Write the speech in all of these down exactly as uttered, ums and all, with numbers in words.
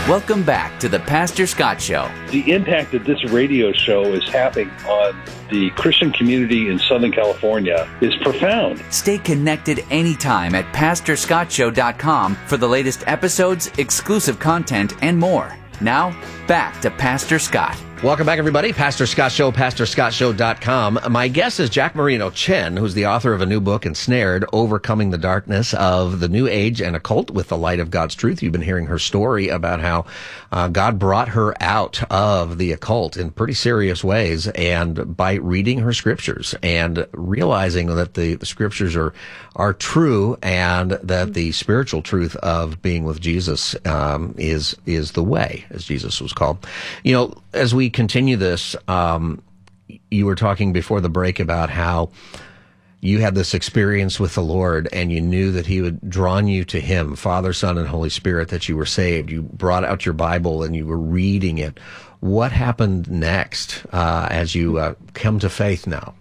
Welcome back to the Pastor Scott Show. The impact that this radio show is having on the Christian community in Southern California is profound. Stay connected anytime at pastor scott show dot com for the latest episodes, exclusive content, and more. Now, back to Pastor Scott. Welcome back, everybody. Pastor Scott Show, pastor scott show dot com. My guest is Jack Marino Chen, who's the author of a new book, Ensnared, Overcoming the Darkness of the New Age and Occult with the Light of God's Truth. You've been hearing her story about how uh, God brought her out of the occult in pretty serious ways, and by reading her scriptures and realizing that the, the scriptures are are true, and that the spiritual truth of being with Jesus um, is is the way, as Jesus was called. You know, as we continue this, um, you were talking before the break about how you had this experience with the Lord, and you knew that He had drawn you to Him, Father, Son, and Holy Spirit, that you were saved. You brought out your Bible and you were reading it. What happened next uh, as you uh, come to faith now?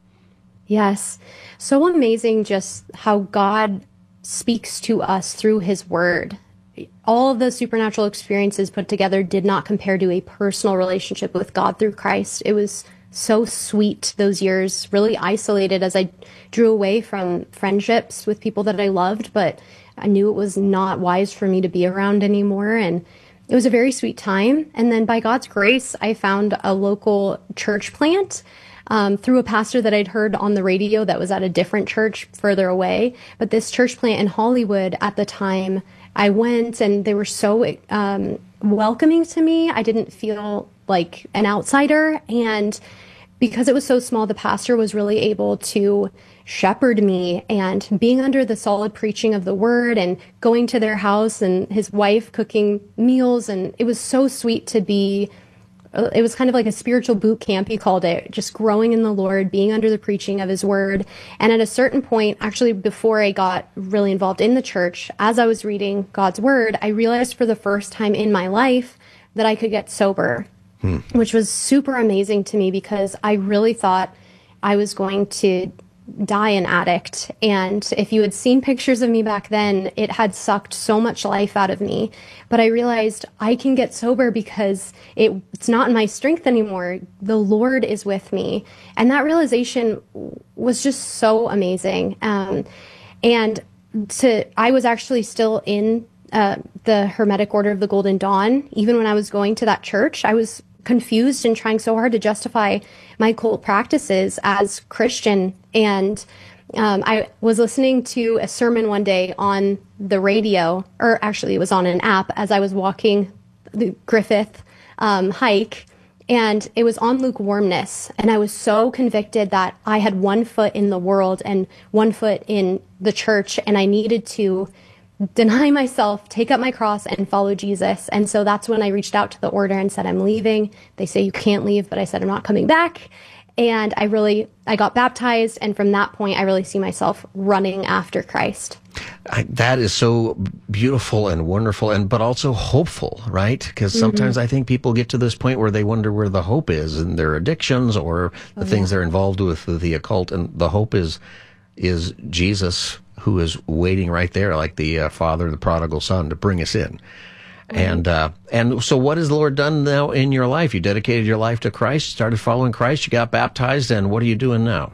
Yes. So amazing just how God speaks to us through His Word. All of the supernatural experiences put together did not compare to a personal relationship with God through Christ. It was so sweet those years, really isolated as I drew away from friendships with people that I loved, but I knew it was not wise for me to be around anymore. And it was a very sweet time. And then by God's grace, I found a local church plant Um, through a pastor that I'd heard on the radio that was at a different church further away. But this church plant in Hollywood at the time, I went and they were so um, welcoming to me. I didn't feel like an outsider. And because it was so small, the pastor was really able to shepherd me, and being under the solid preaching of the word and going to their house and his wife cooking meals. And it was so sweet to be It was kind of like a spiritual boot camp, he called it, just growing in the Lord, being under the preaching of His Word. And at a certain point, actually before I got really involved in the church, as I was reading God's Word, I realized for the first time in my life that I could get sober, hmm. which was super amazing to me because I really thought I was going to die an addict. And if you had seen pictures of me back then, it had sucked so much life out of me. But I realized I can get sober because it, it's not in my strength anymore. The Lord is with me. And that realization was just so amazing. Um, and to, I was actually still in uh, the Hermetic Order of the Golden Dawn. Even when I was going to that church, I was confused and trying so hard to justify my cult practices as Christian. And um, I was listening to a sermon one day on the radio, or actually it was on an app as I was walking the Griffith um, hike, and it was on lukewarmness. And I was so convicted that I had one foot in the world and one foot in the church, and I needed to deny myself, take up my cross, and follow Jesus. And so that's when I reached out to the order and said, I'm leaving. They say you can't leave, but I said, I'm not coming back. And I really, I got baptized. And from that point, I really see myself running after Christ. I, that is so beautiful and wonderful, and but also hopeful, right? Because sometimes mm-hmm. I think people get to this point where they wonder where the hope is in their addictions or the oh, things yeah. they're involved with, the, the occult. And the hope is, is Jesus, who is waiting right there, like the uh, father, the prodigal son, to bring us in. Right. And uh, and so what has the Lord done now in your life? You dedicated your life to Christ, started following Christ, you got baptized, and what are you doing now?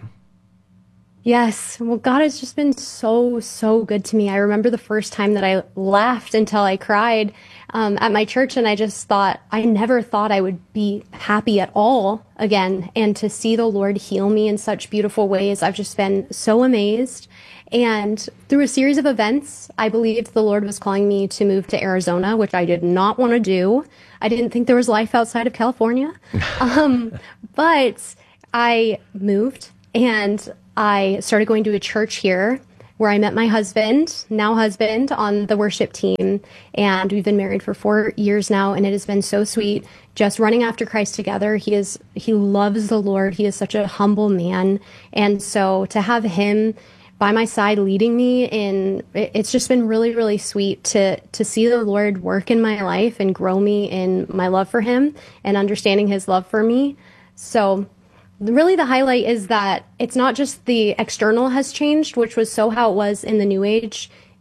Yes. Well, God has just been so, so good to me. I remember the first time that I laughed until I cried um, at my church, and I just thought, I never thought I would be happy at all again. And to see the Lord heal me in such beautiful ways, I've just been so amazed. And through a series of events, I believed the Lord was calling me to move to Arizona, which I did not want to do. I didn't think there was life outside of California. um, but I moved, and I started going to a church here where I met my husband, now husband, on the worship team. And we've been married for four years now, and it has been so sweet just running after Christ together. He is, he loves the Lord. He is such a humble man. And so to have him by my side leading me in, it's just been really, really sweet to to see the Lord work in my life and grow me in my love for Him and understanding His love for me. So really the highlight is that it's not just the external has changed, which was so how it was in the New Age.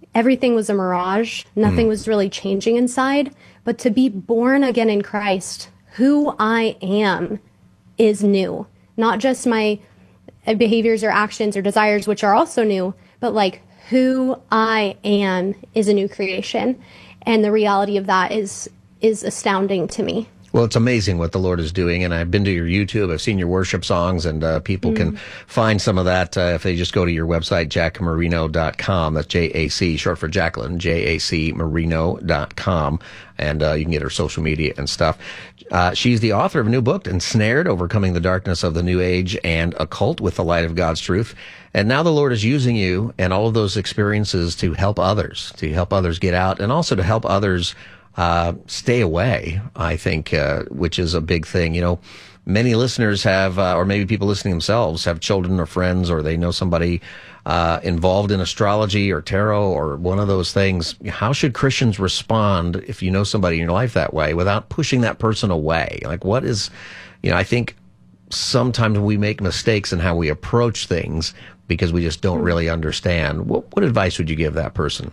everything was a mirage. Nothing mm. was really changing inside. But to be born again in Christ, who I am is new. Not just my behaviors or actions or desires, which are also new, but like who I am is a new creation. And the reality of that is is astounding to me. Well, it's amazing what the Lord is doing, and I've been to your YouTube, I've seen your worship songs, and uh, people mm. can find some of that uh, if they just go to your website, jack marino dot com. That's J A C, short for Jacqueline, J A C marino dot com, and uh, you can get her social media and stuff. Uh, she's the author of a new book, Ensnared, Overcoming the Darkness of the New Age and Occult with the Light of God's Truth. And now the Lord is using you and all of those experiences to help others, to help others get out, and also to help others Uh, stay away, I think, uh, which is a big thing. You know, many listeners have, uh, or maybe people listening themselves have children or friends, or they know somebody uh, involved in astrology or tarot or one of those things. How should Christians respond if you know somebody in your life that way without pushing that person away? Like, what is, you know, I think sometimes we make mistakes in how we approach things because we just don't really understand. What, what advice would you give that person?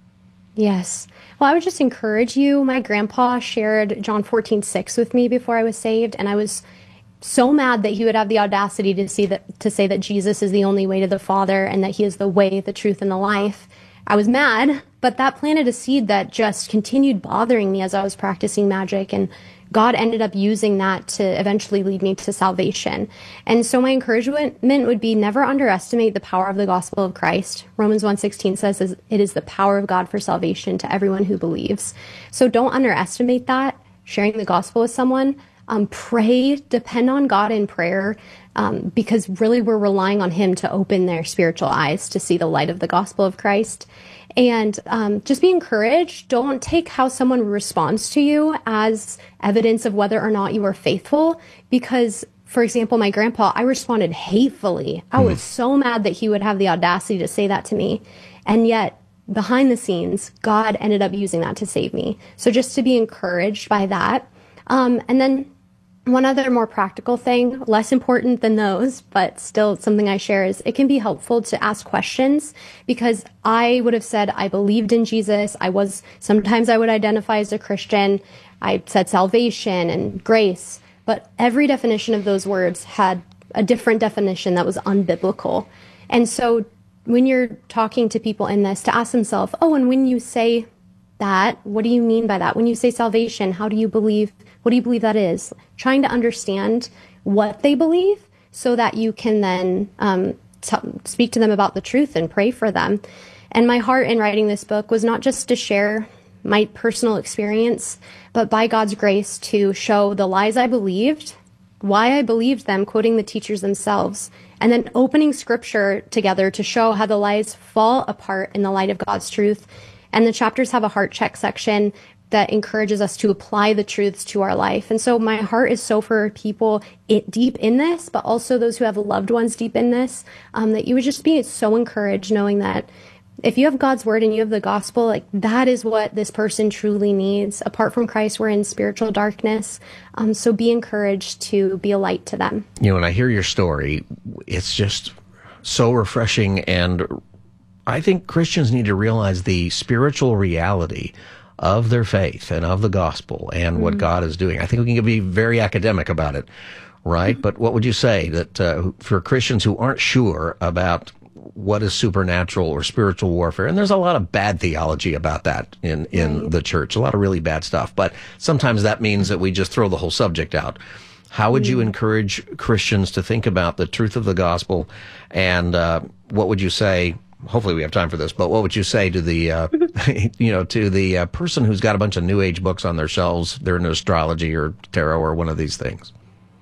Yes. Well, I would just encourage you. My grandpa shared John fourteen six with me before I was saved, and I was so mad that he would have the audacity to see that to say that Jesus is the only way to the Father and that he is the way, the truth, and the life. I was mad, but that planted a seed that just continued bothering me as I was practicing magic, and God ended up using that to eventually lead me to salvation. And so my encouragement would be never underestimate the power of the gospel of Christ. Romans one sixteen says it is the power of God for salvation to everyone who believes. So don't underestimate that, sharing the gospel with someone. Um, pray, depend on God in prayer, um, because really we're relying on him to open their spiritual eyes to see the light of the gospel of Christ. And um, just be encouraged. Don't take how someone responds to you as evidence of whether or not you are faithful. Because, for example, my grandpa, I responded hatefully. I was so mad that he would have the audacity to say that to me. And yet, behind the scenes, God ended up using that to save me. So just to be encouraged by that. Um, and then one other more practical thing, less important than those, but still something I share, is it can be helpful to ask questions, because I would have said I believed in Jesus. I was, sometimes I would identify as a Christian. I said salvation and grace, but every definition of those words had a different definition that was unbiblical. And so when you're talking to people in this, to ask themselves, oh, and when you say that, what do you mean by that? When you say salvation, how do you believe, what do you believe that is? Trying to understand what they believe so that you can then um, t- speak to them about the truth and pray for them. And my heart in writing this book was not just to share my personal experience, but by God's grace to show the lies I believed, why I believed them, quoting the teachers themselves, and then opening scripture together to show how the lies fall apart in the light of God's truth. And the chapters have a heart check section that encourages us to apply the truths to our life. And so my heart is so for people it, deep in this, but also those who have loved ones deep in this, um, that you would just be so encouraged knowing that if you have God's word and you have the gospel, like that is what this person truly needs. Apart from Christ, we're in spiritual darkness. Um, so be encouraged to be a light to them. You know, when I hear your story, it's just so refreshing. And I think Christians need to realize the spiritual reality of their faith and of the gospel and mm-hmm. what God is doing. I think we can be very academic about it, right? Mm-hmm. But what would you say that uh, for Christians who aren't sure about what is supernatural or spiritual warfare, and there's a lot of bad theology about that in, in right. the church, a lot of really bad stuff, but sometimes that means that we just throw the whole subject out. How would mm-hmm. you encourage Christians to think about the truth of the gospel, and uh, what would you say? Hopefully we have time for this, but what would you say to the, uh, you know, to the uh, person who's got a bunch of New Age books on their shelves, they're into astrology or tarot or one of these things?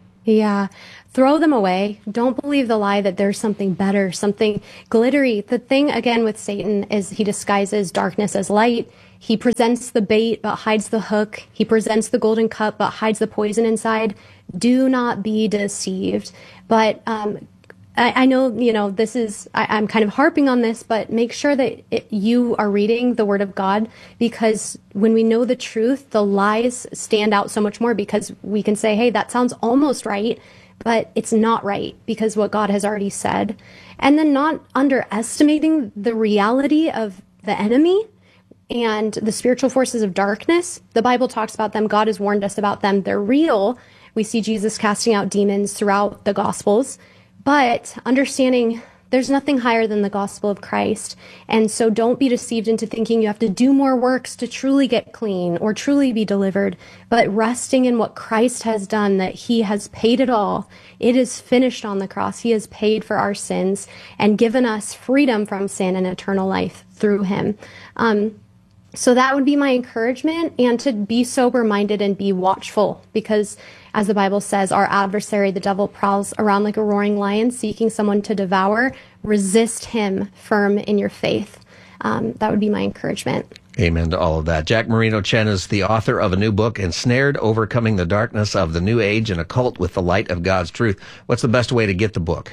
Yeah. Throw them away. Don't believe the lie that there's something better, something glittery. The thing, again, with Satan is he disguises darkness as light. He presents the bait but hides the hook. He presents the golden cup but hides the poison inside. Do not be deceived. But um I know, you know, this is, I, I'm kind of harping on this, but make sure that it, you are reading the Word of God, because when we know the truth, the lies stand out so much more, because we can say, hey, that sounds almost right, but it's not right because what God has already said. And then not underestimating the reality of the enemy and the spiritual forces of darkness. The Bible talks about them. God has warned us about them. They're real. We see Jesus casting out demons throughout the Gospels, but understanding there's nothing higher than the gospel of Christ. And so don't be deceived into thinking you have to do more works to truly get clean or truly be delivered, but resting in what Christ has done, that he has paid it all. It is finished on the cross. He has paid for our sins and given us freedom from sin and eternal life through him. Um, So that would be my encouragement, and to be sober-minded and be watchful, because as the Bible says, our adversary, the devil, prowls around like a roaring lion, seeking someone to devour. Resist him firm in your faith. Um, that would be my encouragement. Amen to all of that. Jack Marino Chen is the author of a new book, Ensnared, Overcoming the Darkness of the New Age and Occult with the Light of God's Truth. What's the best way to get the book?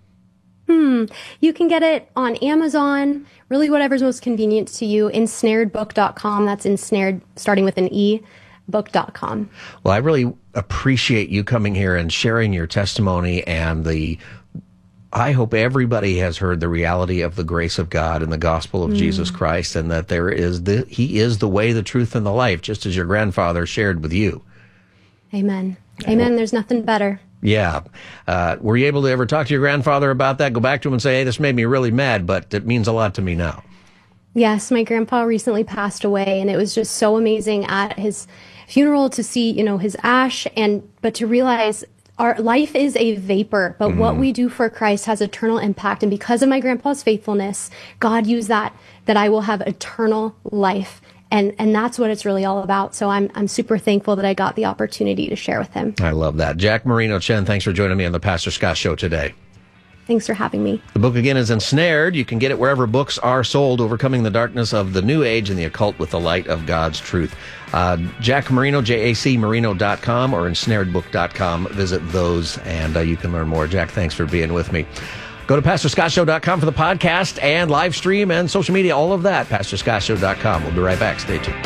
Hmm. You can get it on Amazon, really whatever's most convenient to you, ensnared book dot com. That's ensnared, starting with an E, book dot com. Well, I really appreciate you coming here and sharing your testimony, and the I hope everybody has heard the reality of the grace of God and the gospel of mm. Jesus Christ, and that there is the He is the way, the truth, and the life, just as your grandfather shared with you. Amen. Amen. Well, there's nothing better. Yeah. Uh, were you able to ever talk to your grandfather about that? Go back to him and say, hey, this made me really mad, but it means a lot to me now. Yes, my grandpa recently passed away, and it was just so amazing at his funeral to see, you know, his ash, and but to realize our life is a vapor, but mm. what we do for Christ has eternal impact. And because of my grandpa's faithfulness, God used that, that I will have eternal life. And and that's what it's really all about. So I'm I'm super thankful that I got the opportunity to share with him. I love that. Jack Marino Chen, thanks for joining me on the Pastor Scott Show today. Thanks for having me. The book again is Ensnared. You can get it wherever books are sold, Overcoming the Darkness of the New Age and the Occult with the Light of God's Truth. Uh, Jack Marino, J A C Marino dot com or ensnared book dot com. Visit those and uh, you can learn more. Jack, thanks for being with me. Go to pastor scott show dot com for the podcast and live stream and social media, all of that, pastor scott show dot com. We'll be right back. Stay tuned.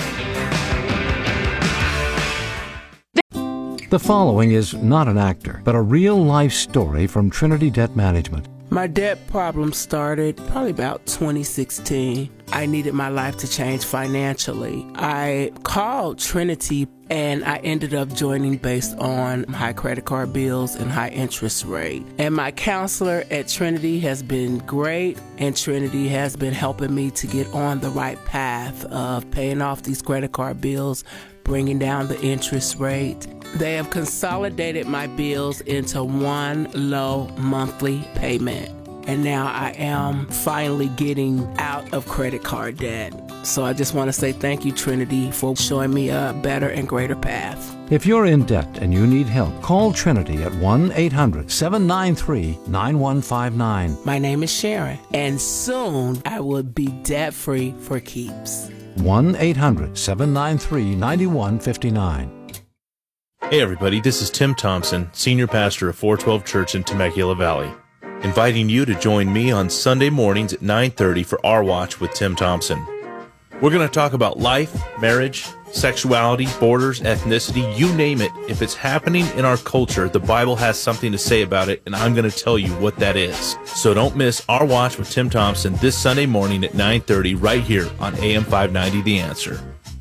The following is not an actor, but a real-life story from Trinity Debt Management. My debt problem started probably about twenty sixteen. I needed my life to change financially. I called Trinity and I ended up joining based on high credit card bills and high interest rate. And my counselor at Trinity has been great, and Trinity has been helping me to get on the right path of paying off these credit card bills, bringing down the interest rate. They have consolidated my bills into one low monthly payment. And now I am finally getting out of credit card debt. So I just want to say thank you, Trinity, for showing me a better and greater path. If you're in debt and you need help, call Trinity at one eight hundred seven nine three nine one five nine. My name is Sharon, and soon I will be debt-free for keeps. one eight hundred seven nine three nine one five nine. Hey everybody, this is Tim Thompson, Senior Pastor of four twelve Church in Temecula Valley, inviting you to join me on Sunday mornings at nine thirty for Our Watch with Tim Thompson. We're going to talk about life, marriage, sexuality, borders, ethnicity, you name it. If it's happening in our culture, the Bible has something to say about it, and I'm going to tell you what that is. So don't miss Our Watch with Tim Thompson this Sunday morning at nine thirty right here on A M five ninety The Answer.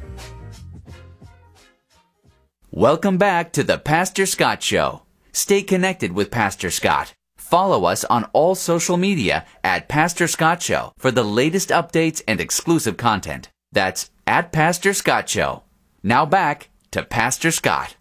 Welcome back to the Pastor Scott Show. Stay connected with Pastor Scott. Follow us on all social media at Pastor Scott Show for the latest updates and exclusive content. That's at Pastor Scott Show. Now back to Pastor Scott.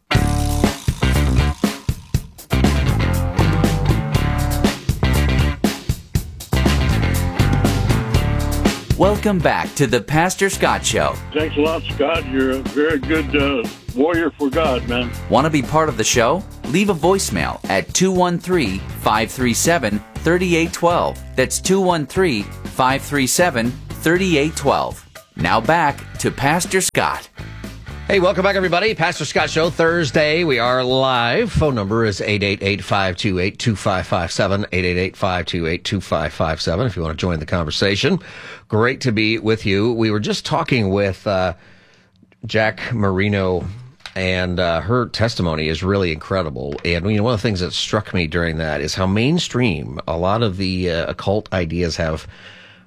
Welcome back to the Pastor Scott Show. Thanks a lot, Scott. You're a very good uh, warrior for God, man. Want to be part of the show? Leave a voicemail at two one three, five three seven, three eight one two. That's two one three, five three seven, three eight one two. Now back to Pastor Scott. Hey, welcome back, everybody. Pastor Scott Show, Thursday. We are live. Phone number is eight eight eight, five two eight, two five five seven, eight eight eight, five two eight, two five five seven if you want to join the conversation. Great to be with you. We were just talking with uh, Jack Marino, and uh, her testimony is really incredible. And you know, one of the things that struck me during that is how mainstream a lot of the uh, occult ideas have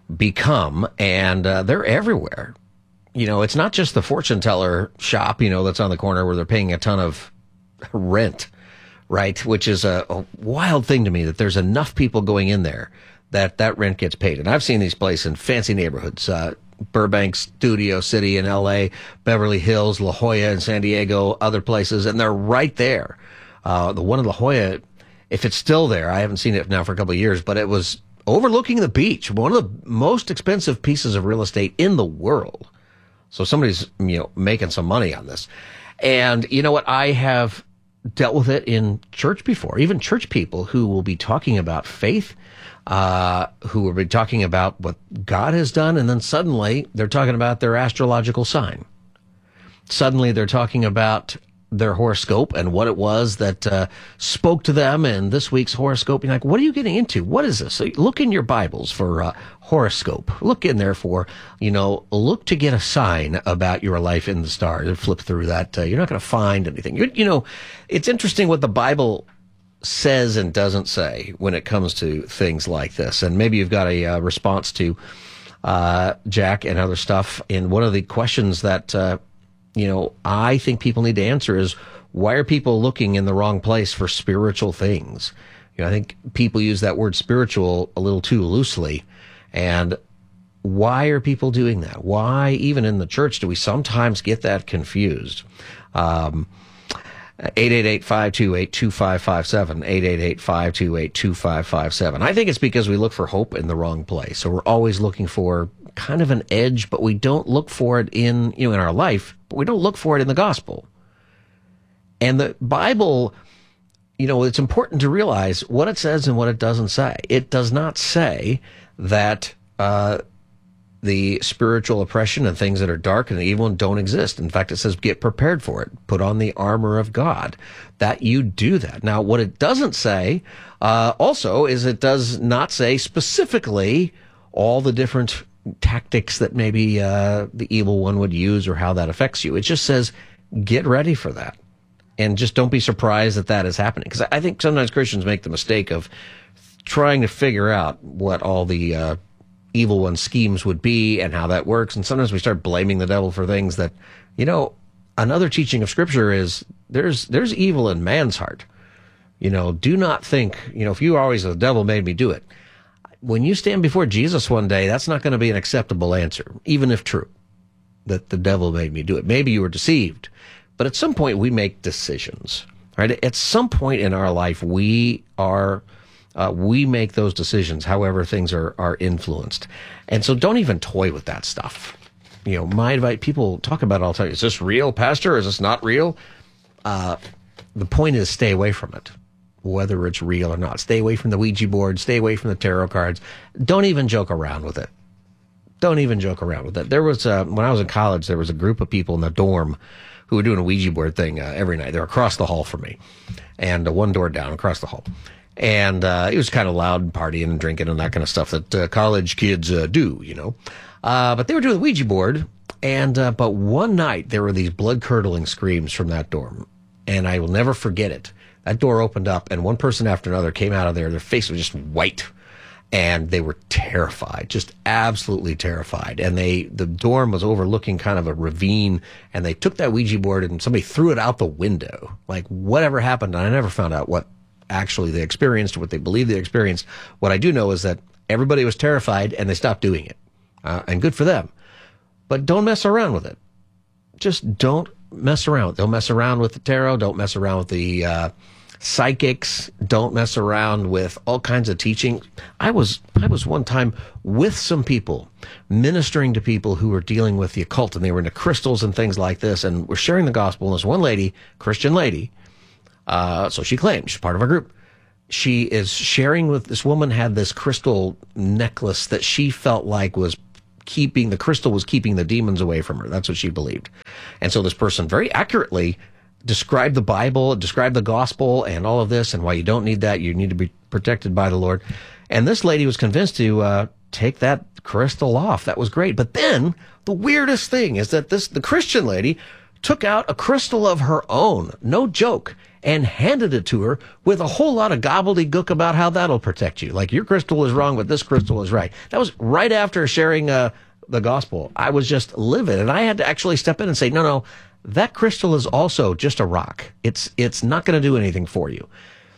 become, and uh, they're everywhere. You know, it's not just the fortune teller shop, you know, that's on the corner where they're paying a ton of rent, right? Which is a, a wild thing to me, that there's enough people going in there that that rent gets paid. And I've seen these places in fancy neighborhoods, uh, Burbank, Studio City in L A, Beverly Hills, La Jolla in San Diego, other places, and they're right there. Uh, the one in La Jolla, if it's still there, I haven't seen it now for a couple of years, but it was overlooking the beach, one of the most expensive pieces of real estate in the world. So somebody's, you know, making some money on this. And you know what? I have dealt with it in church before, even church people who will be talking about faith, uh, who will be talking about what God has done, and then suddenly they're talking about their astrological sign. Suddenly they're talking about their horoscope and what it was that uh, spoke to them in this week's horoscope. You're like, what are you getting into? What is this? So look in your Bibles for uh, horoscope. Look in there for, you know, look to get a sign about your life in the stars. And flip through that. Uh, you're not going to find anything. You're, you know, it's interesting what the Bible says and doesn't say when it comes to things like this. And maybe you've got a uh, response to uh, Jack and other stuff. And one of the questions that uh, you know, I think people need to answer is, why are people looking in the wrong place for spiritual things? You know, I think people use that word spiritual a little too loosely. And why are people doing that? Why, even in the church, do we sometimes get that confused? Um, eight eight eight, five two eight, two five five seven, eight eight eight, five two eight, two five five seven. I think it's because we look for hope in the wrong place. So we're always looking for kind of an edge, but we don't look for it in, you know, in our life, but we don't look for it in the gospel. And the Bible, you know, it's important to realize what it says and what it doesn't say. It does not say that uh, the spiritual oppression and things that are dark and evil and don't exist. In fact, it says get prepared for it. Put on the armor of God, that you do that. Now, what it doesn't say uh, also is it does not say specifically all the different tactics that maybe uh, the evil one would use or how that affects you. It just says get ready for that. And just don't be surprised that that is happening. Because I think sometimes Christians make the mistake of trying to figure out what all the uh, evil one schemes would be and how that works. And sometimes we start blaming the devil for things that, you know, another teaching of Scripture is there's there's evil in man's heart. You know, do not think, you know, if you always, the devil made me do it. When you stand before Jesus one day, that's not going to be an acceptable answer, even if true, that the devil made me do it. Maybe you were deceived. But at some point, we make decisions, right? At some point in our life, we are, uh, we make those decisions, however things are, are influenced. And so don't even toy with that stuff. You know, my advice, people talk about it all the time. Is this real, Pastor? Is this not real? Uh, the point is stay away from it, whether it's real or not. Stay away from the Ouija board. Stay away from the tarot cards. Don't even joke around with it. Don't even joke around with it. There was, uh, when I was in college, there was a group of people in the dorm who were doing a Ouija board thing uh, every night. They're across the hall from me, and uh, one door down across the hall. And uh, it was kind of loud and partying and drinking and that kind of stuff that uh, college kids uh, do, you know. Uh, but they were doing the Ouija board, and uh, but one night there were these blood-curdling screams from that dorm, and I will never forget it. That door opened up, and one person after another came out of there. Their face was just white. And they were terrified, just absolutely terrified. And they, the dorm was overlooking kind of a ravine, and they took that Ouija board and somebody threw it out the window. Like, whatever happened, I never found out what actually they experienced, what they believed they experienced. What I do know is that everybody was terrified and they stopped doing it. Uh, and good for them. But don't mess around with it. Just don't mess around. Don't mess around with the tarot. Don't mess around with the, uh, psychics. Don't mess around with all kinds of teaching. I was I was one time with some people ministering to people who were dealing with the occult, and they were into crystals and things like this, and we're sharing the gospel. And this one lady, Christian lady, uh, so she claimed she's part of our group. She is sharing with this woman had this crystal necklace that she felt like was keeping the crystal was keeping the demons away from her. That's what she believed. And so this person very accurately describe the Bible, describe the gospel and all of this, and why you don't need that. You need to be protected by the Lord. And this lady was convinced to uh, take that crystal off. That was great. But then the weirdest thing is that this the Christian lady took out a crystal of her own, no joke, and handed it to her with a whole lot of gobbledygook about how that'll protect you. Like, your crystal is wrong, but this crystal is right. That was right after sharing uh, the gospel. I was just livid, and I had to actually step in and say, no, no, that crystal is also just a rock. It's it's not going to do anything for you.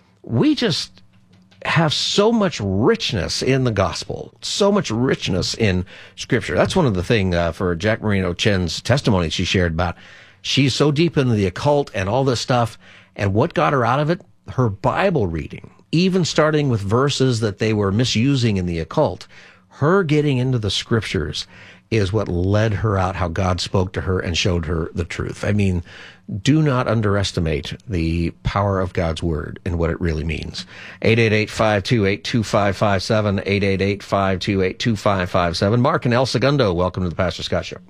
We just have so much richness in the gospel, so much richness in Scripture. That's one of the things uh, for Jack Marino Chen's testimony she shared about. She's so deep into the occult and all this stuff, and what got her out of it? Her Bible reading, even starting with verses that they were misusing in the occult. Her getting into the Scriptures is what led her out, how God spoke to her and showed her the truth. I mean, do not underestimate the power of God's Word and what it really means. eight eight eight, five two eight, two five five seven, eight eight eight, five two eight, two five five seven. Mark in El Segundo, welcome to the Pastor Scott Show.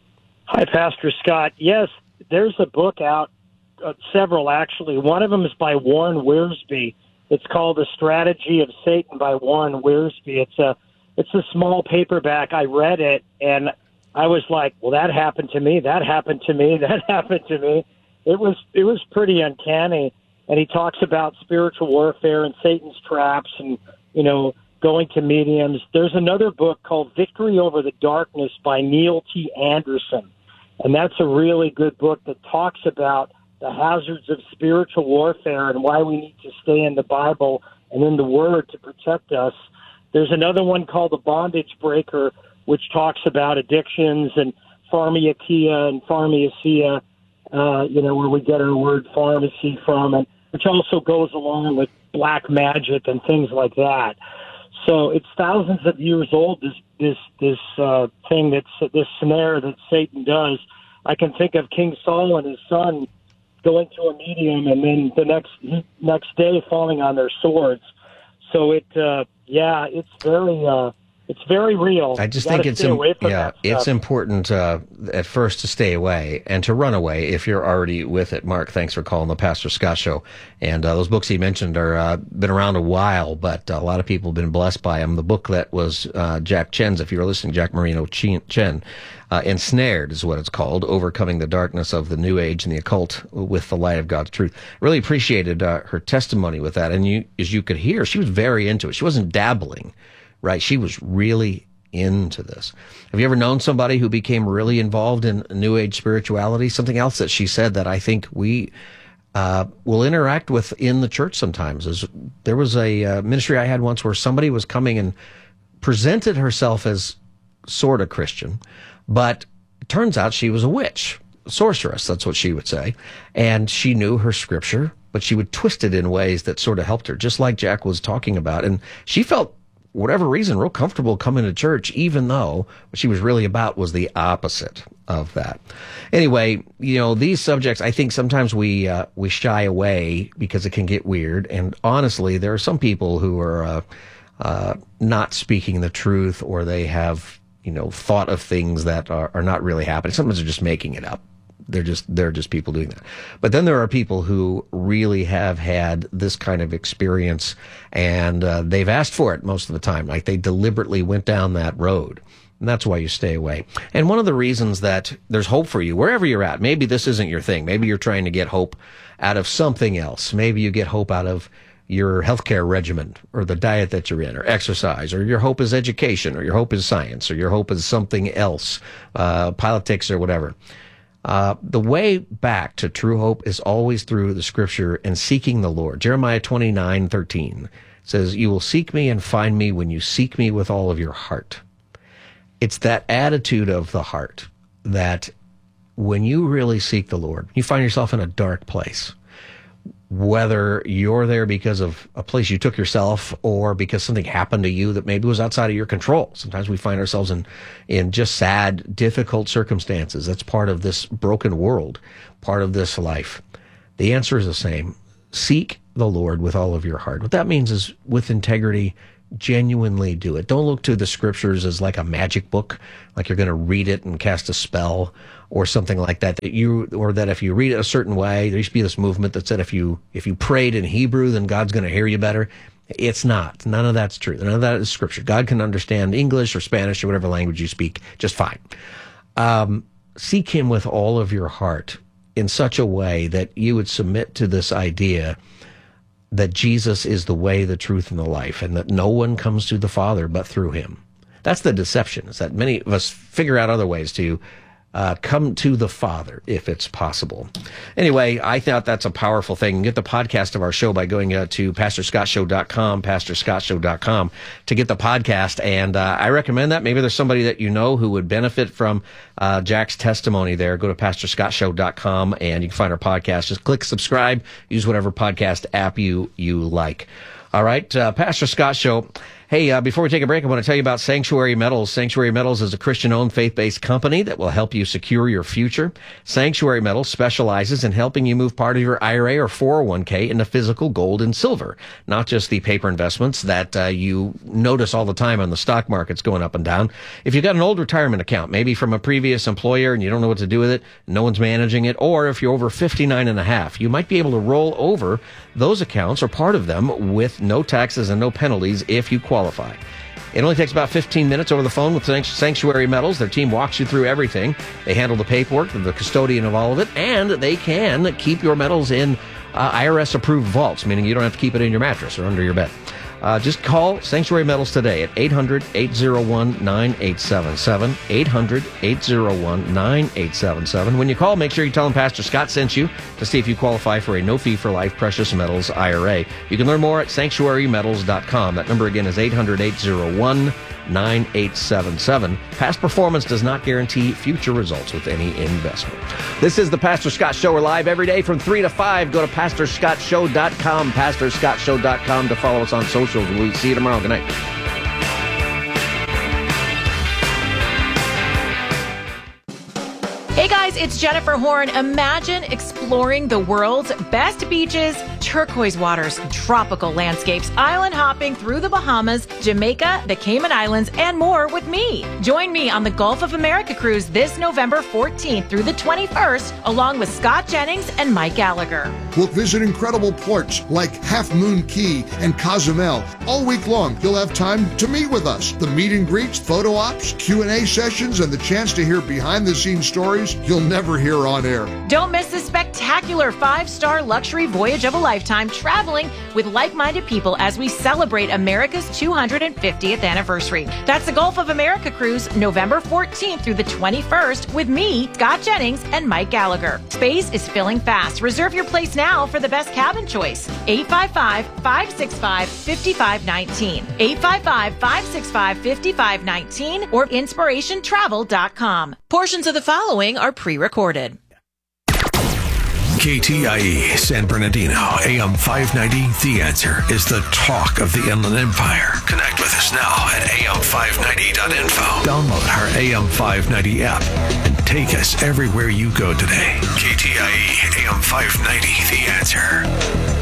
Hi, Pastor Scott. Yes, there's a book out, uh, several actually. One of them is by Warren Wiersbe. It's called The Strategy of Satan by Warren Wiersbe. It's a It's a small paperback. I read it, and I was like, well, that happened to me, that happened to me, that happened to me. It was it was pretty uncanny. And he talks about spiritual warfare and Satan's traps and, you know, going to mediums. There's another book called Victory Over the Darkness by Neil T. Anderson. And that's a really good book that talks about the hazards of spiritual warfare and why we need to stay in the Bible and in the Word to protect us. There's another one called The Bondage Breaker, which talks about addictions and pharmakeia and pharmacia, uh, you know, where we get our word pharmacy from, and which also goes along with black magic and things like that. So it's thousands of years old, this this this uh, thing, that's this snare that Satan does. I can think of King Saul and his son going to a medium and then the next next day falling on their swords. So it, uh, yeah, it's very, uh, it's very real. I just think it's im- yeah, it's important uh, at first to stay away and to run away if you're already with it. Mark, thanks for calling the Pastor Scott Show. And uh, those books he mentioned are uh, been around a while, but a lot of people have been blessed by them. The book that was uh, Jack Chen's, if you were listening, Jack Marino Chen, uh, Ensnared is what it's called, Overcoming the Darkness of the New Age and the Occult with the Light of God's Truth. Really appreciated uh, her testimony with that. And you, as you could hear, she was very into it. She wasn't dabbling. Right, she was really into this. Have you ever known somebody who became really involved in New Age spirituality? Something else that she said that I think we uh, will interact with in the church sometimes is there was a uh, ministry I had once where somebody was coming and presented herself as sort of Christian, but it turns out she was a witch, a sorceress, that's what she would say, and she knew her scripture, but she would twist it in ways that sort of helped her, just like Jack was talking about, and she felt whatever reason, real comfortable coming to church, even though what she was really about was the opposite of that. Anyway, you know, these subjects, I think sometimes we uh, we shy away because it can get weird. And honestly, there are some people who are uh, uh, not speaking the truth, or they have, you know, thought of things that are, are not really happening. Sometimes they're just making it up. They're just they're just people doing that. But then there are people who really have had this kind of experience, and uh, they've asked for it most of the time. Like they deliberately went down that road. And that's why you stay away. And one of the reasons that there's hope for you, wherever you're at, maybe this isn't your thing. Maybe you're trying to get hope out of something else. Maybe you get hope out of your healthcare regimen or the diet that you're in or exercise, or your hope is education, or your hope is science, or your hope is something else, uh, politics or whatever. Uh, the way back to true hope is always through the scripture and seeking the Lord. Jeremiah twenty-nine thirteen says, "You will seek me and find me when you seek me with all of your heart." It's that attitude of the heart that when you really seek the Lord, you find yourself in a dark place. Whether you're there because of a place you took yourself or because something happened to you that maybe was outside of your control. Sometimes we find ourselves in, in just sad, difficult circumstances. That's part of this broken world, part of this life. The answer is the same. Seek the Lord with all of your heart. What that means is with integrity, genuinely do it. Don't look to the scriptures as like a magic book, like you're going to read it and cast a spell or something like that. That you, or that if you read it a certain way, there used to be this movement that said if you if you prayed in Hebrew, then God's going to hear you better. It's not. None of that's true. None of that is scripture. God can understand English or Spanish or whatever language you speak just fine. Um, seek Him with all of your heart. in such a way that you would submit to this idea that Jesus is the way, the truth, and the life, and that no one comes to the Father but through him. That's the deception, is that many of us figure out other ways to uh, come to the Father, if it's possible. Anyway, I thought that's a powerful thing. You can get the podcast of our show by going uh, to pastor scott show dot com, pastor scott show dot com, to get the podcast. And uh, I recommend that. Maybe there's somebody that you know who would benefit from uh, Jack's testimony there. Go to pastor scott show dot com, and you can find our podcast. Just click subscribe. Use whatever podcast app you, you like. All right, uh, Pastor Scott Show. Hey, uh, before we take a break, I want to tell you about Sanctuary Metals. Sanctuary Metals is a Christian-owned, faith-based company that will help you secure your future. Sanctuary Metals specializes in helping you move part of your I R A or four oh one k into physical gold and silver, not just the paper investments that uh, you notice all the time on the stock markets going up and down. If you've got an old retirement account, maybe from a previous employer, and you don't know what to do with it, no one's managing it, or if you're over fifty-nine and a half, you might be able to roll over those accounts or part of them with no taxes and no penalties if you qualify. It only takes about fifteen minutes over the phone with Sanctuary Metals. Their team walks you through everything. They handle the paperwork, they're the custodian of all of it, and they can keep your metals in uh, I R S-approved vaults, meaning you don't have to keep it in your mattress or under your bed. Uh, just call Sanctuary Metals today at eight hundred, eight oh one, nine eight seven seven, eight hundred, eight oh one, nine eight seven seven. When you call, make sure you tell them Pastor Scott sent you to see if you qualify for a no-fee-for-life precious metals I R A. You can learn more at sanctuary metals dot com. That number again is eight hundred, eight oh one, nine eight seven seven. Past performance does not guarantee future results with any investment. This is the Pastor Scott Show. We're live every day from three to five. Go to pastor scott show dot com, pastor scott show dot com to follow us on socials. We'll see you tomorrow. Good night. Hey guys, it's Jennifer Horn. Imagine exploring the world's best beaches, turquoise waters, tropical landscapes, island hopping through the Bahamas, Jamaica, the Cayman Islands, and more with me. Join me on the Gulf of America cruise this November fourteenth through the twenty-first, along with Scott Jennings and Mike Gallagher. We'll visit incredible ports like Half Moon Key and Cozumel. All week long, you'll have time to meet with us. The meet and greets, photo ops, Q and A sessions, and the chance to hear behind-the-scenes stories you'll never hear on air. Don't miss this spectacular five-star luxury voyage of a lifetime, traveling with like-minded people as we celebrate America's two hundred fiftieth anniversary. That's the Gulf of America cruise, November fourteenth through the twenty-first, with me, Scott Jennings, and Mike Gallagher. Space is filling fast. Reserve your place now for the best cabin choice. eight five five, five six five, five five one nine. eight five five, five six five, five five one nine or inspiration travel dot com. Portions of the following are pre-recorded. K T I E San Bernardino, A M five ninety. The Answer is the talk of the Inland Empire. Connect with us now at A M five ninety dot info. Download our A M five ninety app and take us everywhere you go today. K T I E A M five ninety. The Answer.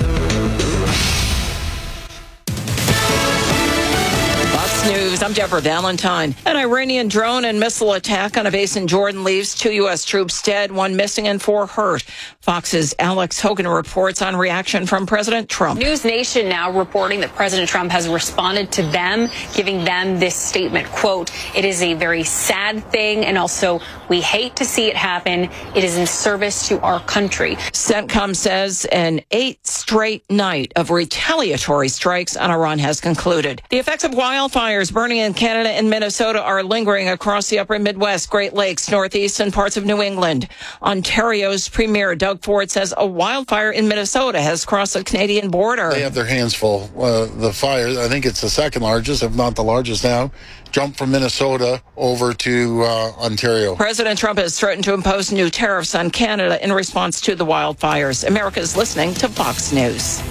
News. I'm Deborah Valentine. An Iranian drone and missile attack on a base in Jordan leaves two U S troops dead, one missing, and four hurt. Fox's Alex Hogan reports on reaction from President Trump. News Nation now reporting that President Trump has responded to them, giving them this statement, quote, "It is a very sad thing, and also we hate to see it happen. It is in service to our country." CENTCOM says an eighth straight night of retaliatory strikes on Iran has concluded. The effects of wildfires burning in Canada and Minnesota are lingering across the upper Midwest, Great Lakes, Northeast, and parts of New England. Ontario's Premier Doug Ford says a wildfire in Minnesota has crossed the Canadian border. They have their hands full. Uh, the fire, I think it's the second largest, if not the largest now, jumped from Minnesota over to uh, Ontario. President Trump has threatened to impose new tariffs on Canada in response to the wildfires. America's listening to Fox News.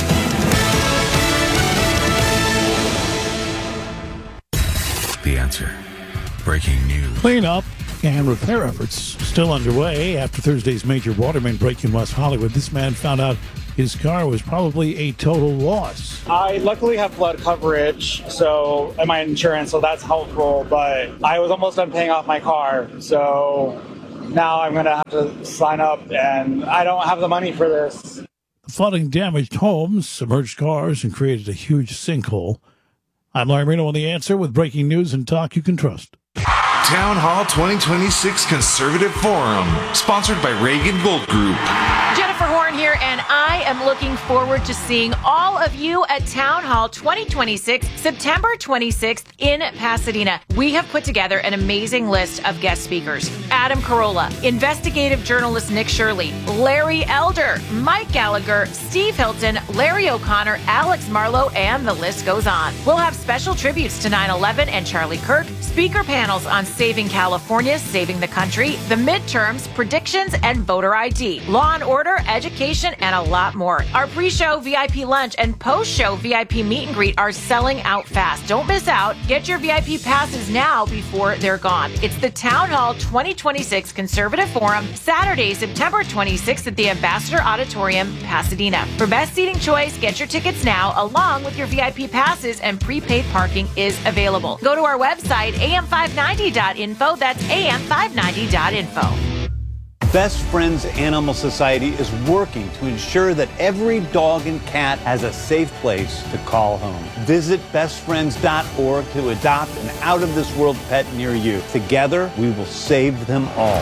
The Answer. Breaking news. Cleanup and repair efforts still underway after Thursday's major water main break in West Hollywood. This man found out his car was probably a total loss. I luckily have flood coverage, so and my insurance, so that's helpful. But I was almost done paying off my car, so now I'm going to have to sign up, and I don't have the money for this. The flooding damaged homes, submerged cars, and created a huge sinkhole. I'm Larry Marino on The Answer with breaking news and talk you can trust. Town Hall twenty twenty-six Conservative Forum, sponsored by Reagan Gold Group. Jennifer Horn here, and I am looking forward to seeing all of you at Town Hall twenty twenty-six, September twenty-sixth in Pasadena. We have put together an amazing list of guest speakers. Adam Carolla, investigative journalist Nick Shirley, Larry Elder, Mike Gallagher, Steve Hilton, Larry O'Connor, Alex Marlowe, and the list goes on. We'll have special tributes to nine eleven and Charlie Kirk, speaker panels on saving California, saving the country, the midterms, predictions, and voter I D, law and order, education, and a lot more. Our pre-show V I P lunch and post-show V I P meet and greet are selling out fast. Don't miss out. Get your V I P passes now before they're gone. It's the Town Hall twenty twenty-six Conservative Forum, Saturday, September twenty-sixth at the Ambassador Auditorium, Pasadena. For best seating choice, get your tickets now, along with your V I P passes, and prepaid parking is available. Go to our website, A M five ninety dot info. That's A M five ninety dot info. Best Friends Animal Society is working to ensure that every dog and cat has a safe place to call home. Visit best friends dot org to adopt an out-of-this-world pet near you. Together, we will save them all.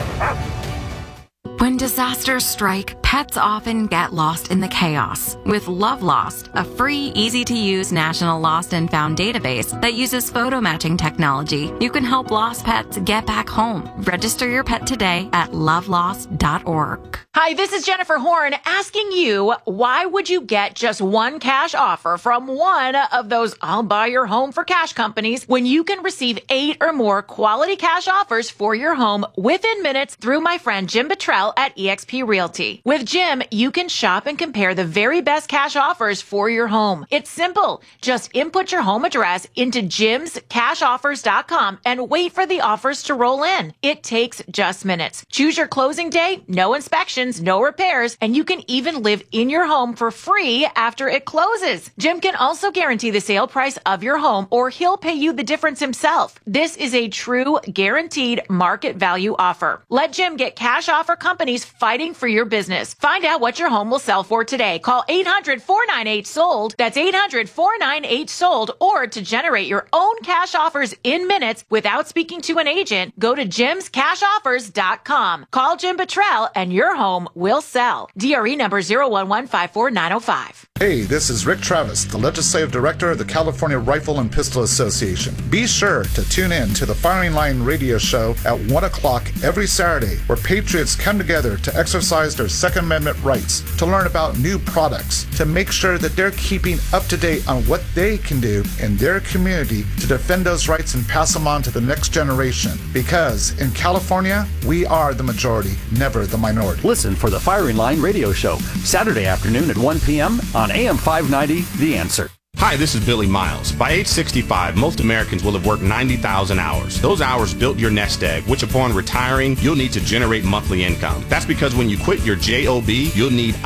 When disasters strike, pets often get lost in the chaos. With Love Lost, a free, easy-to-use national lost and found database that uses photo matching technology, you can help lost pets get back home. Register your pet today at love lost dot org. Hi, this is Jennifer Horn asking you, why would you get just one cash offer from one of those I'll buy your home for cash companies when you can receive eight or more quality cash offers for your home within minutes through my friend Jim Buttrell at eXp Realty. With Jim, you can shop and compare the very best cash offers for your home. It's simple. Just input your home address into jims cash offers dot com and wait for the offers to roll in. It takes just minutes. Choose your closing date, no inspections, no repairs, and you can even live in your home for free after it closes. Jim can also guarantee the sale price of your home, or he'll pay you the difference himself. This is a true guaranteed market value offer. Let Jim get cash offer companies fighting for your business. Find out what your home will sell for today. Call eight hundred, four nine eight, sold. That's eight hundred, four nine eight, sold. Or to generate your own cash offers in minutes without speaking to an agent, go to jims cash offers dot com. Call Jim Buttrell and your home will sell. D R E number zero one one five four nine zero five. Hey, this is Rick Travis, the Legislative Director of the California Rifle and Pistol Association. Be sure to tune in to the Firing Line radio show at one o'clock every Saturday, where patriots come together to exercise their Second Amendment rights, to learn about new products, to make sure that they're keeping up to date on what they can do in their community to defend those rights and pass them on to the next generation. Because in California, we are the majority, never the minority. Listen for the Firing Line radio show, Saturday afternoon at one p.m. on A M five ninety, The Answer. Hi, this is Billy Miles. By age sixty-five, most Americans will have worked ninety thousand hours. Those hours built your nest egg, which upon retiring, you'll need to generate monthly income. That's because when you quit your job, you'll need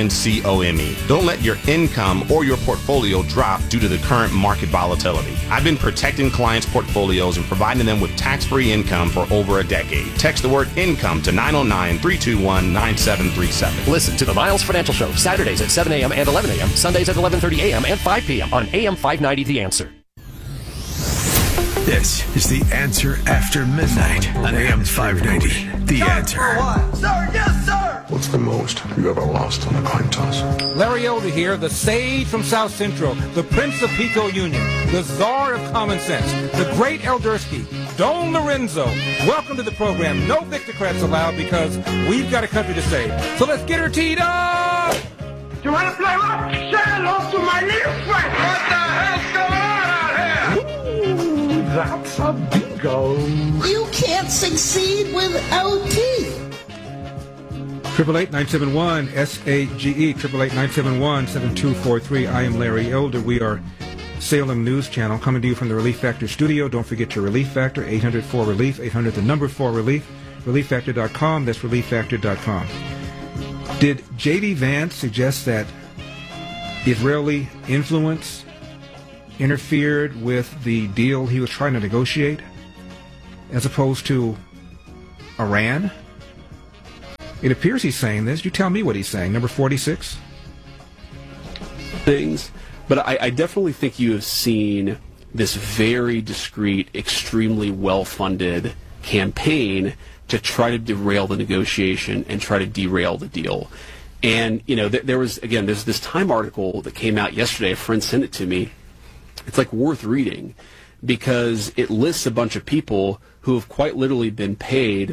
income. Don't let your income or your portfolio drop due to the current market volatility. I've been protecting clients' portfolios and providing them with tax-free income for over a decade. Text the word income to nine oh nine, three two one, nine seven three seven. Listen to the Miles Financial Show, Saturdays at seven a.m. and eleven a.m., Sundays at eleven thirty a.m. and five p.m. on A M five ninety, The Answer. This is The Answer After Midnight on A M five ninety, The Answer. Sir, yes, sir! What's the most you ever lost on a coin toss? Larry Elder here, the sage from South Central, the Prince of Pico Union, the czar of common sense, the great Eldersky, Don Lorenzo. Welcome to the program. No Victocrats allowed because we've got a country to save. So let's get her teed up! You want to play rock? Say hello to my little friend! What the hell's going on out here? Ooh, that's a bingo. You can't succeed without teeth. Triple eight nine seven one S A G E. Triple eight nine seven one seven two four three. I am Larry Elder. We are Salem News Channel coming to you from the Relief Factor studio. Don't forget your Relief Factor. eight hundred four relief. eight hundred the number four relief. relief factor dot com. That's relief factor dot com. Did J D Vance suggest that Israeli influence interfered with the deal he was trying to negotiate, as opposed to Iran? It appears he's saying this. You tell me what he's saying. Number forty-six? Things. But I, I definitely think you have seen this very discreet, extremely well-funded campaign to try to derail the negotiation and try to derail the deal. And, you know, th- there was, again, there's this Time article that came out yesterday. A friend sent it to me. It's like worth reading because it lists a bunch of people who have quite literally been paid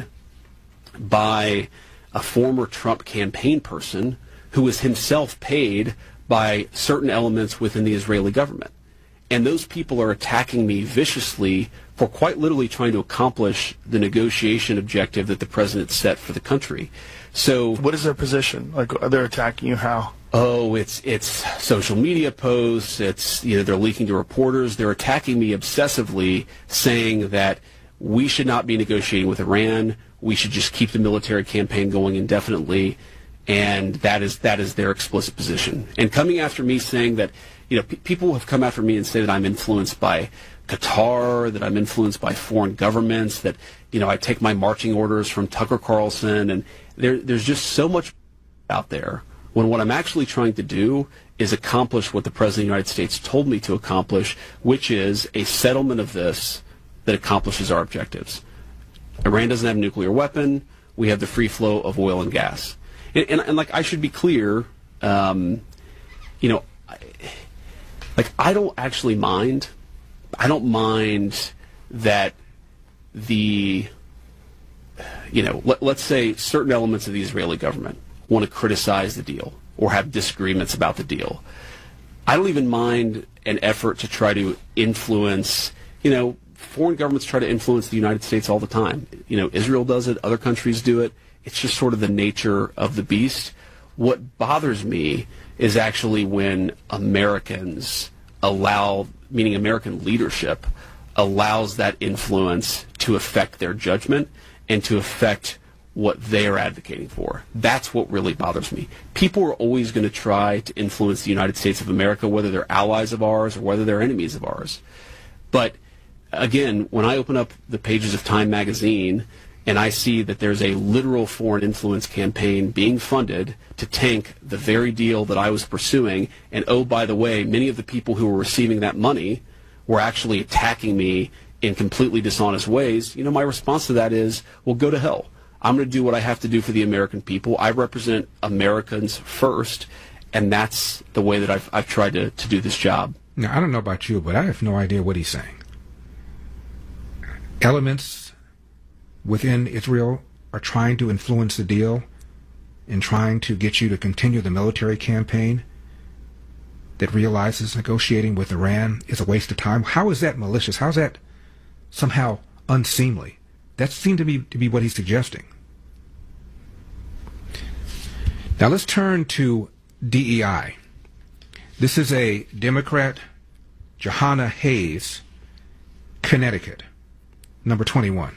by a former Trump campaign person who was himself paid by certain elements within the Israeli government. And those people are attacking me viciously for quite literally trying to accomplish the negotiation objective that the president set for the country. So, what is their position? Like, they're attacking you how? Oh, it's it's social media posts. It's, you know, they're leaking to reporters. They're attacking me obsessively, saying that we should not be negotiating with Iran. We should just keep the military campaign going indefinitely, and that is that is their explicit position. And coming after me, saying that, you know, p- people have come after me and say that I'm influenced by Qatar, that I'm influenced by foreign governments, that, you know, I take my marching orders from Tucker Carlson, and there, there's just so much out there when what I'm actually trying to do is accomplish what the President of the United States told me to accomplish, which is a settlement of this that accomplishes our objectives. Iran doesn't have a nuclear weapon. We have the free flow of oil and gas. And, and, and like, I should be clear, um, you know, I, like, I don't actually mind. I don't mind that the, you know, let, let's say certain elements of the Israeli government want to criticize the deal or have disagreements about the deal. I don't even mind an effort to try to influence, you know, foreign governments try to influence the United States all the time. You know, Israel does it, other countries do it. It's just sort of the nature of the beast. What bothers me is actually when Americans allow, meaning American leadership, allows that influence to affect their judgment and to affect what they are advocating for. That's what really bothers me. People are always going to try to influence the United States of America, whether they're allies of ours or whether they're enemies of ours. But again, when I open up the pages of Time magazine and I see that there's a literal foreign influence campaign being funded to tank the very deal that I was pursuing, and oh, by the way, many of the people who were receiving that money were actually attacking me in completely dishonest ways, you know, my response to that is, well, go to hell. I'm going to do what I have to do for the American people. I represent Americans first, and that's the way that I've, I've tried to, to do this job. Now, I don't know about you, but I have no idea what he's saying. Elements within Israel are trying to influence the deal and trying to get you to continue the military campaign that realizes negotiating with Iran is a waste of time. How is that malicious? How is that somehow unseemly? That seemed to be to be what he's suggesting. Now let's turn to D E I. This is a Democrat, Johanna Hayes, Connecticut, number twenty-one.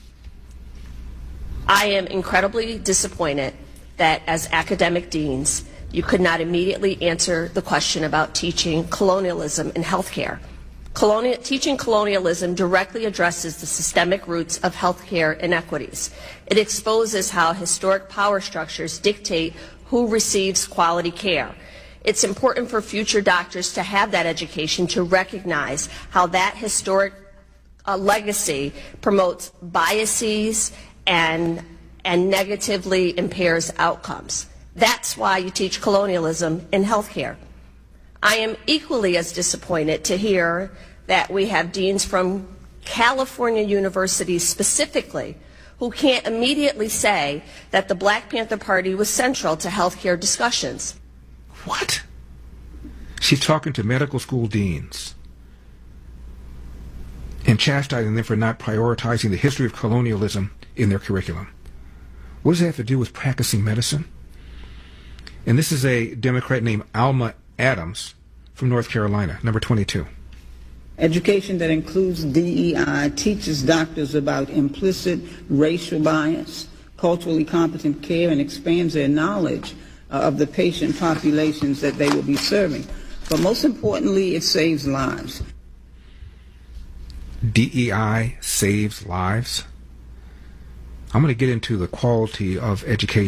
I am incredibly disappointed that as academic deans, you could not immediately answer the question about teaching colonialism in healthcare. Colonial, teaching colonialism directly addresses the systemic roots of healthcare inequities. It exposes how historic power structures dictate who receives quality care. It's important for future doctors to have that education to recognize how that historic uh, legacy promotes biases and, and negatively impairs outcomes. That's why you teach colonialism in healthcare. I am equally as disappointed to hear that we have deans from California universities specifically who can't immediately say that the Black Panther Party was central to healthcare discussions. What? She's talking to medical school deans and chastising them for not prioritizing the history of colonialism in their curriculum. What does that have to do with practicing medicine? And this is a Democrat named Alma Adams from North Carolina, number twenty-two. Education that includes D E I teaches doctors about implicit racial bias, culturally competent care, and expands their knowledge uh, of the patient populations that they will be serving. But most importantly, it saves lives. D E I saves lives? I'm going to get into the quality of education